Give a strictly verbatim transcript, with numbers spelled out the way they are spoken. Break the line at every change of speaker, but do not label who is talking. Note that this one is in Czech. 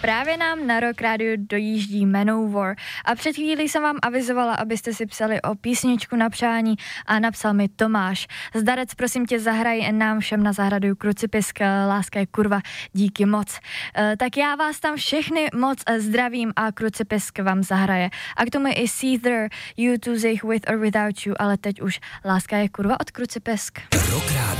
Právě nám na Rock Radio dojíždí Manowar a před chvílí jsem vám avizovala, abyste si psali o písničku na přání a napsal mi Tomáš. Zdarec, prosím tě, zahraj nám všem na zahradu Krucipisk, láska je kurva, díky moc. E, tak já vás tam všechny moc zdravím a Krucipisk vám zahraje. A k tomu i Seether, You to Sich With or Without You, ale teď už láska je kurva od Krucipisk.
Rock Radio.